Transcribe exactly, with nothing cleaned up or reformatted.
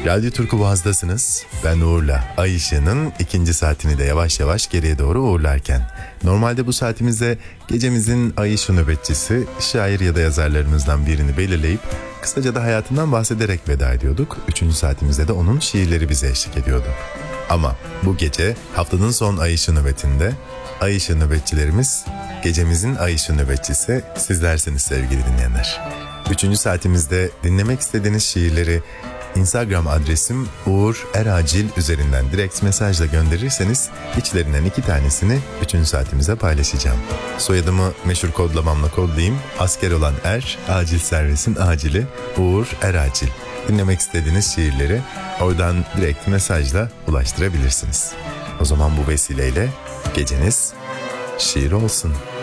Radyo Turku Boğaz'dasınız. Ben Uğur'la Ay Işığı'nın ikinci saatini de yavaş yavaş geriye doğru uğurlarken. Normalde bu saatimizde gecemizin Ay Işığı nöbetçisi, şair ya da yazarlarımızdan birini belirleyip kısaca da hayatından bahsederek veda ediyorduk. Üçüncü saatimizde de onun şiirleri bize eşlik ediyordu. Ama bu gece haftanın son Ay Işığı nöbetinde Ay Işığı nöbetçilerimiz, gecemizin Ay Işığı nöbetçisi sizlersiniz sevgili dinleyenler. Üçüncü saatimizde dinlemek istediğiniz şiirleri Instagram adresim Uğur Eracil üzerinden direkt mesajla gönderirseniz içlerinden iki tanesini üçüncü saatimize paylaşacağım. Soyadımı meşhur kodlamamla kodlayayım. Asker olan er, acil servisin acili, Uğur Eracil. Dinlemek istediğiniz şiirleri oradan direkt mesajla ulaştırabilirsiniz. O zaman bu vesileyle geceniz şiir olsun.